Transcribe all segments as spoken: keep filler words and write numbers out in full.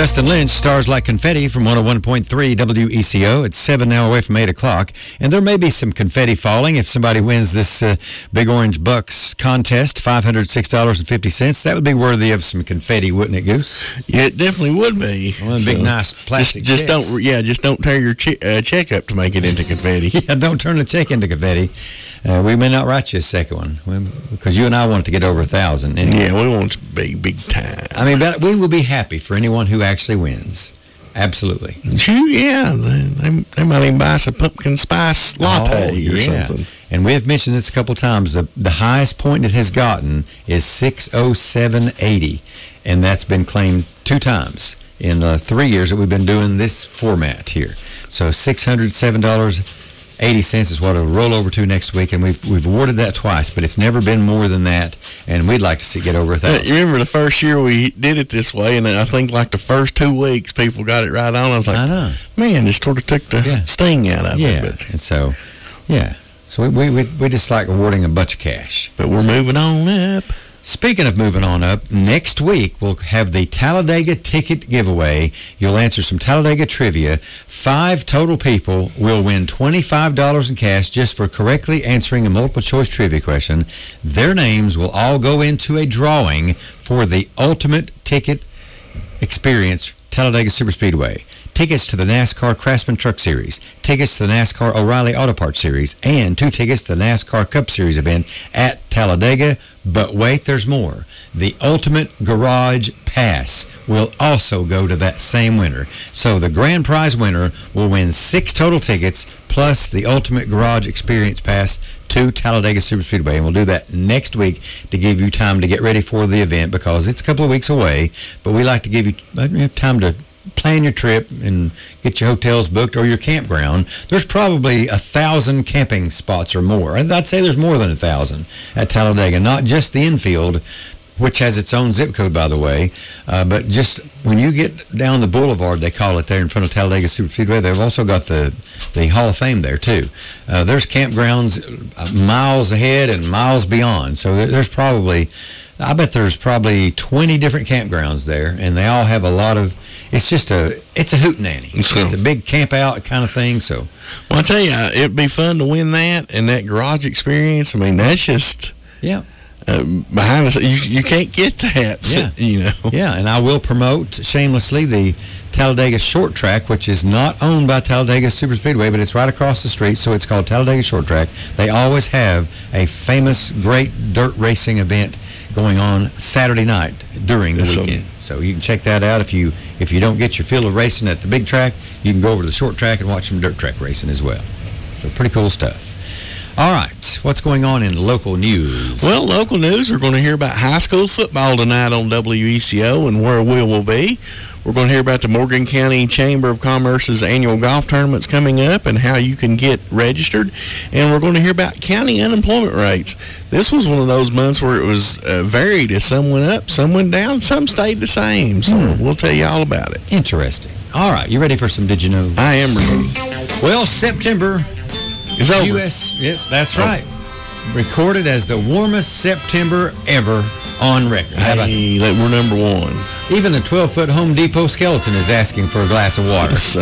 Justin Lynch, Stars Like Confetti from one oh one point three W E C O. It's seven now away from eight o'clock. And there may be some confetti falling if somebody wins this uh, Big Orange Bucks contest, five hundred six dollars and fifty cents. That would be worthy of some confetti, wouldn't it, Goose? Yeah, it definitely would be. One so, big, nice plastic just, just don't, yeah, just don't tear your che- uh, check up to make it into confetti. Yeah, don't turn the check into confetti. Uh, we may not write you a second one we, because you and I want it to get over a thousand. Anyway. Yeah, we want it to be big time. I mean, but we will be happy for anyone who actually wins. Absolutely. Yeah, they, they might even buy us a pumpkin spice latte oh, or yeah. something. And we have mentioned this a couple of times. The, the highest point it has gotten is six oh seven eighty, and that's been claimed two times in the three years that we've been doing this format here. So six hundred seven dollars and eighty cents is what it'll roll over to next week, and we've we've awarded that twice, but it's never been more than that, and we'd like to see it get over a thousand. You remember the first year we did it this way, and I think like the first two weeks people got it right on. I was like, I know, man, just sort of took the yeah. sting out of yeah. it. Yeah, and so, yeah, so we, we we just like awarding a bunch of cash. But we're moving on up. Speaking of moving on up, next week we'll have the Talladega ticket giveaway. You'll answer some Talladega trivia. Five total people will win twenty-five dollars in cash just for correctly answering a multiple-choice trivia question. Their names will all go into a drawing for the Ultimate Ticket Experience Talladega Superspeedway. Tickets to the NASCAR Craftsman Truck Series, tickets to the NASCAR O'Reilly Auto Parts Series, and two tickets to the NASCAR Cup Series event at Talladega. But wait, there's more. The Ultimate Garage Pass will also go to that same winner. So the grand prize winner will win six total tickets plus the Ultimate Garage Experience Pass to Talladega Superspeedway. And we'll do that next week to give you time to get ready for the event because it's a couple of weeks away. But we like to give you time to plan your trip and get your hotels booked or your campground. There's probably a thousand camping spots or more. And I'd say there's more than a thousand at Talladega, not just the infield, which has its own zip code, by the way, uh, but just when you get down the boulevard, they call it there in front of Talladega Superspeedway, they've also got the, the Hall of Fame there, too. Uh, there's campgrounds miles ahead and miles beyond. So there's probably, I bet there's probably twenty different campgrounds there, and they all have a lot of, it's just a, it's a hootenanny. So, it's a big camp out kind of thing, so. Well, I tell you, it'd be fun to win that and that garage experience. I mean, that's just. Yeah. Uh, behind us, you, you can't get that. Yeah. You know. Yeah, and I will promote shamelessly the Talladega Short Track, which is not owned by Talladega Superspeedway, but it's right across the street, so it's called Talladega Short Track. They always have a famous, great dirt racing event going on Saturday night during the weekend. So you can check that out. If you if you don't get your fill of racing at the big track, you can go over to the short track and watch some dirt track racing as well. So pretty cool stuff. All right, what's going on in local news? Well, local news, we're going to hear about high school football tonight on W E C O and where we will be. We're going to hear about the Morgan County Chamber of Commerce's annual golf tournaments coming up and how you can get registered. And we're going to hear about county unemployment rates. This was one of those months where it was uh, varied. As some went up, some went down, some stayed the same. So hmm. we'll tell you all about it. Interesting. All right, you ready for some Did You Know? I am ready. Well, September is over. U S Yep, that's right. Oh. Recorded as the warmest September ever on record. How about hey, that? We're number one. Even the twelve-foot Home Depot skeleton is asking for a glass of water. So,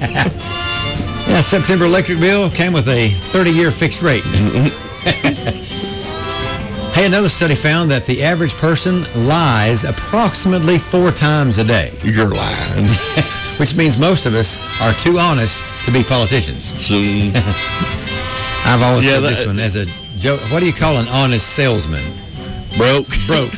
yeah, September electric bill came with a thirty-year fixed rate. Hey, another study found that the average person lies approximately four times a day. You're lying. Which means most of us are too honest to be politicians. So, I've always yeah, said that, this one as a joke. What do you call an honest salesman? Broke. Broke.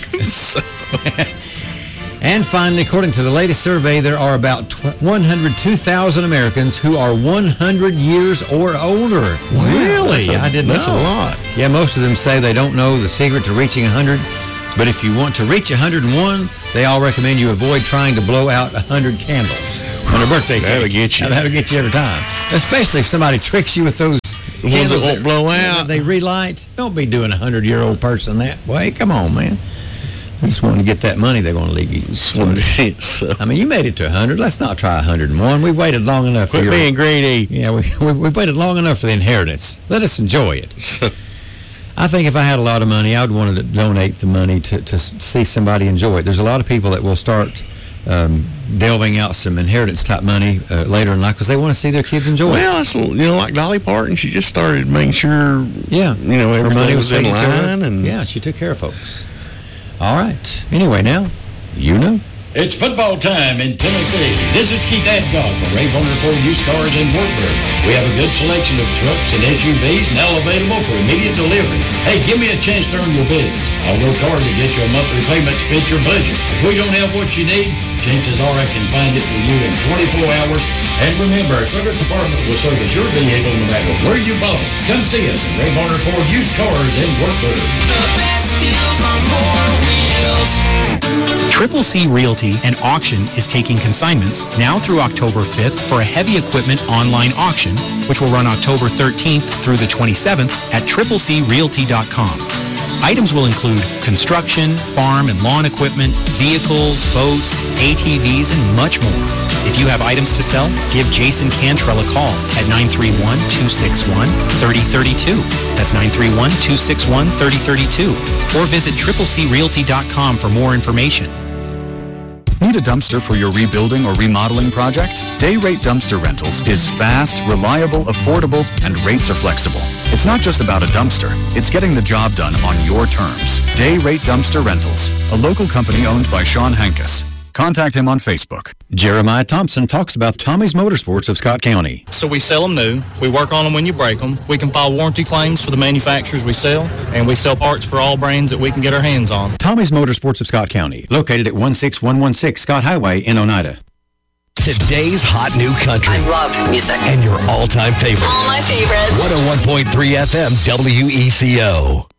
And finally, according to the latest survey, there are about one hundred two thousand Americans who are one hundred years or older. Wow, really? A, I didn't know. That's a lot. Yeah, most of them say they don't know the secret to reaching one hundred. But if you want to reach one hundred one, they all recommend you avoid trying to blow out one hundred candles on a birthday cake. That'll get you. Now, that'll get you every time. Especially if somebody tricks you with those the candles ones that won't that, blow that out. They relight. Don't be doing a hundred-year-old person that way. Come on, man. They just want to get that money they're going to leave you. So. I mean, you made it to one hundred. Let's not try one hundred one. We've waited long enough Quit for your... being greedy. Yeah, we, we, we've waited long enough for the inheritance. Let us enjoy it. I think if I had a lot of money, I would want to donate the money to, to see somebody enjoy it. There's a lot of people that will start um, delving out some inheritance type money uh, later in life because they want to see their kids enjoy well, it. It's, you know, like Dolly Parton, she just started making sure, yeah, you know, everything money was, was in line. And yeah, she took care of folks. All right. Anyway, now, you know. It's football time in Tennessee. This is Keith Adcock from Ray Bonner Ford Used Cars in Wartburg. We have a good selection of trucks and S U Vs now available for immediate delivery. Hey, give me a chance to earn your business. I'll work hard to get you a monthly payment to fit your budget. If we don't have what you need, chances are I can find it for you in twenty-four hours. And remember, our service department will service your vehicle no matter where you bought it. Come see us at Ray Bonner Ford Used Cars in Wartburg. The best deals on four wheels. Triple C Realty and Auction is taking consignments now through October fifth for a heavy equipment online auction, which will run October thirteenth through the twenty-seventh at triple c realty dot com. Items will include construction, farm and lawn equipment, vehicles, boats, A T Vs, and much more. If you have items to sell, give Jason Cantrell a call at nine three one, two six one, three oh three two. That's nine three one, two six one, three oh three two. Or visit triple c realty dot com for more information. Need a dumpster for your rebuilding or remodeling project? Day Rate Dumpster Rentals is fast, reliable, affordable, and rates are flexible. It's not just about a dumpster. It's getting the job done on your terms. Day Rate Dumpster Rentals, a local company owned by Sean Hankus. Contact him on Facebook. Jeremiah Thompson talks about Tommy's Motorsports of Scott County. So we sell them new. We work on them when you break them. We can file warranty claims for the manufacturers we sell, and we sell parts for all brands that we can get our hands on. Tommy's Motorsports of Scott County, located at one six one one six Scott Highway in Oneida. Today's hot new country. I love music. And your all-time favorites. All my favorites. one oh one point three F M W E C O.